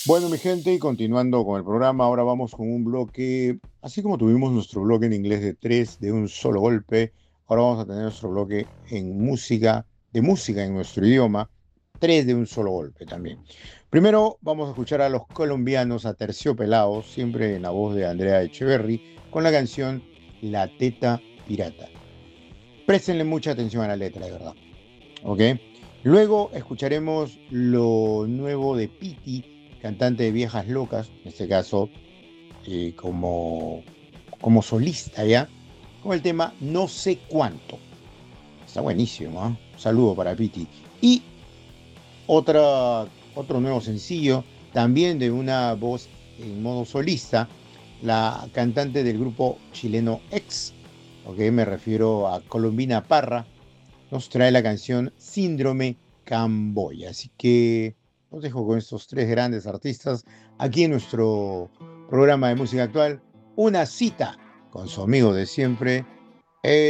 Bueno, mi gente, y continuando con el programa, ahora vamos con un bloque, así como tuvimos nuestro bloque en inglés de tres de un solo golpe, ahora vamos a tener nuestro bloque en música, de música en nuestro idioma, tres de un solo golpe también. Primero vamos a escuchar a los colombianos a Terciopelados, siempre en la voz de Andrea Echeverry, con la canción La Teta Pirata. Préstenle mucha atención a la letra, de verdad. ¿Ok? Luego escucharemos lo nuevo de Piti, cantante de Viejas Locas, en este caso como solista, ¿ya? Con el tema No sé cuánto. Está buenísimo, ¿ah? Un saludo para Piti. Y otro nuevo sencillo, también de una voz en modo solista, la cantante del grupo chileno X, ¿ok? Me refiero a Colombina Parra, nos trae la canción Síndrome Camboya. Así que los dejo con estos tres grandes artistas aquí en nuestro programa de música actual. Una cita con su amigo de siempre.